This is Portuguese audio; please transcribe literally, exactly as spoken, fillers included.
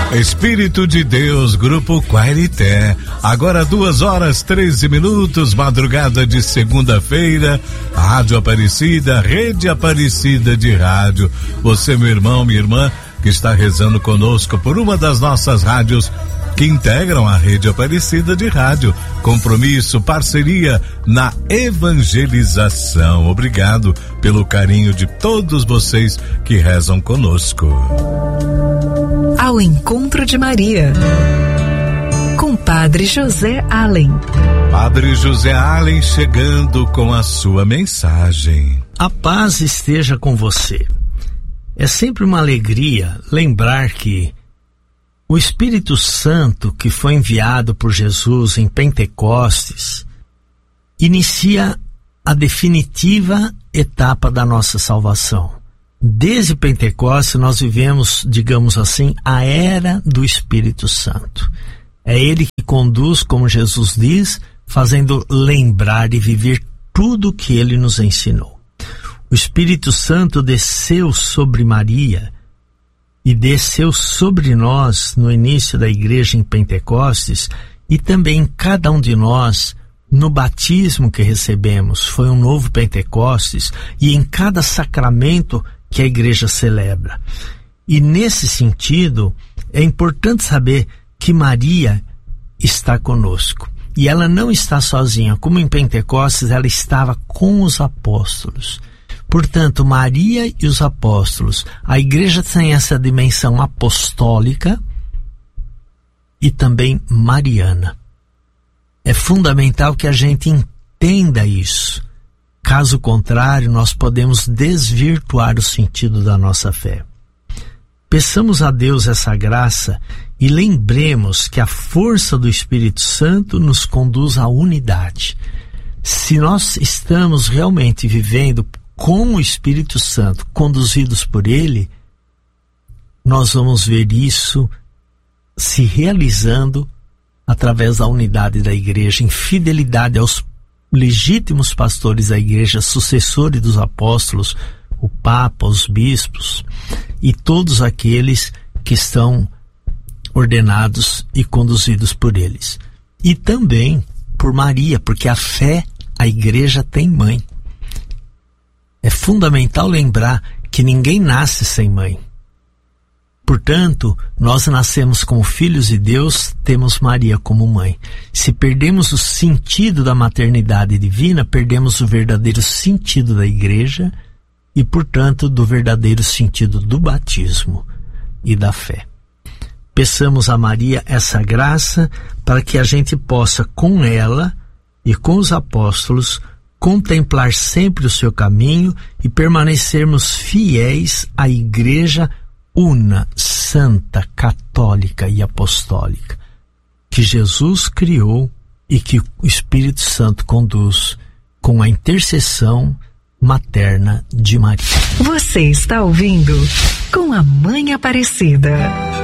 Espírito de Deus, Grupo Quairité. Agora duas horas, treze minutos, madrugada de segunda-feira. Rádio Aparecida, Rede Aparecida de Rádio. Você, meu irmão, minha irmã, que está rezando conosco por uma das nossas rádios que integram a Rede Aparecida de Rádio. Compromisso, parceria na evangelização. Obrigado pelo carinho de todos vocês que rezam conosco. Ao Encontro de Maria, com Padre José Allen. Padre José Allen chegando com a sua mensagem. A paz esteja com você. É sempre uma alegria lembrar que o Espírito Santo que foi enviado por Jesus em Pentecostes inicia a definitiva etapa da nossa salvação. Desde Pentecostes nós vivemos, digamos assim, a era do Espírito Santo. É ele que conduz, como Jesus diz, fazendo lembrar e viver tudo o que ele nos ensinou. O Espírito Santo desceu sobre Maria e desceu sobre nós no início da igreja em Pentecostes e também em cada um de nós no batismo que recebemos. Foi um novo Pentecostes e em cada sacramento que a igreja celebra. E nesse sentido, é importante saber que Maria está conosco. E ela não está sozinha. Como em Pentecostes, ela estava com os apóstolos. Portanto, Maria e os apóstolos, a igreja tem essa dimensão apostólica e também mariana. É fundamental que a gente entenda isso. Caso contrário, nós podemos desvirtuar o sentido da nossa fé. Peçamos a Deus essa graça e lembremos que a força do Espírito Santo nos conduz à unidade. Se nós estamos realmente vivendo com o Espírito Santo, conduzidos por Ele, nós vamos ver isso se realizando através da unidade da igreja, em fidelidade aos legítimos pastores da igreja, sucessores dos apóstolos, o Papa, os bispos e todos aqueles que estão ordenados e conduzidos por eles. E também por Maria, porque a fé, a igreja tem mãe. É fundamental lembrar que ninguém nasce sem mãe. Portanto, nós nascemos como filhos de Deus, temos Maria como mãe. Se perdemos o sentido da maternidade divina, perdemos o verdadeiro sentido da igreja e, portanto, do verdadeiro sentido do batismo e da fé. Peçamos a Maria essa graça para que a gente possa, com ela e com os apóstolos, contemplar sempre o seu caminho e permanecermos fiéis à igreja una, santa, católica e apostólica, que Jesus criou e que o Espírito Santo conduz com a intercessão materna de Maria. Você está ouvindo Com a Mãe Aparecida.